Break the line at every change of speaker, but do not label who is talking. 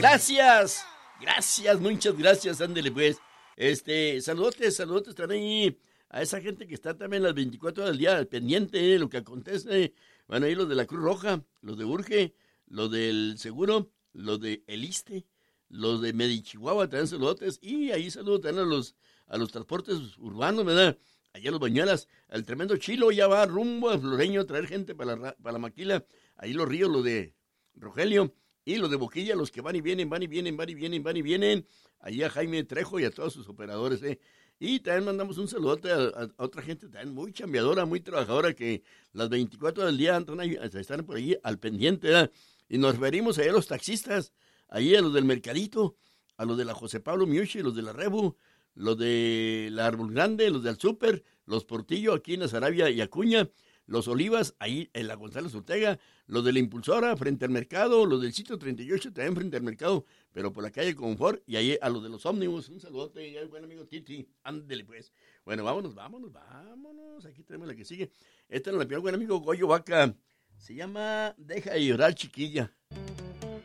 Gracias, muchas gracias, ándele pues. Saludotes están ahí a esa gente que está también las 24 horas del día al pendiente de lo que acontece. Bueno, ahí los de la Cruz Roja, los de Urge, los del Seguro, los de El Iste, los de Medichihuahua también saludotes. Y ahí saludos también a los transportes urbanos, ¿verdad? Allá los Bañuelas, el tremendo Chilo ya va rumbo a Floreño a traer gente para la maquila. Ahí los Ríos, los de Rogelio. Y los de Boquilla, los que van y vienen. Allí a Jaime Trejo y a todos sus operadores, Y también mandamos un saludote a otra gente también muy chambeadora, muy trabajadora, que las 24 del día están por ahí al pendiente, ¿verdad? Y nos referimos a los taxistas, ahí a los del Mercadito, a los de la José Pablo Miucci, los de la Rebu, los de la Árbol Grande, los del Súper, los Portillo aquí en la Sarabia y Acuña, los Olivas, ahí en la González Ortega, los de la Impulsora frente al mercado, los del sitio 38 también frente al mercado, pero por la calle Confort, y ahí a los de los ómnibus, un saludote, y al buen amigo Titi, ándele pues. Bueno, vámonos, aquí tenemos la que sigue. Esta nos la pidió el buen amigo Goyo Vaca, se llama Deja de llorar chiquilla.